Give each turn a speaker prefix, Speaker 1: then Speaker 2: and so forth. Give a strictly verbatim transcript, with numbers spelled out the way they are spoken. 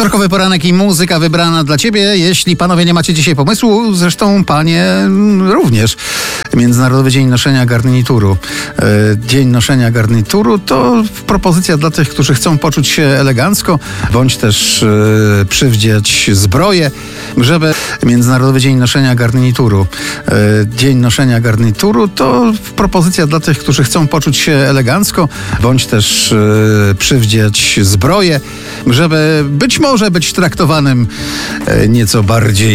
Speaker 1: Wtorkowy poranek i muzyka wybrana dla ciebie. Jeśli panowie nie macie dzisiaj pomysłu, zresztą panie również. Międzynarodowy Dzień Noszenia Garnituru. Dzień Noszenia Garnituru to propozycja dla tych, którzy chcą poczuć się elegancko, bądź też przywdziać zbroję, żeby Międzynarodowy Dzień Noszenia Garnituru. Dzień Noszenia Garnituru to propozycja dla tych, którzy chcą poczuć się elegancko, bądź też przywdziać zbroję, żeby być może być traktowanym nieco bardziej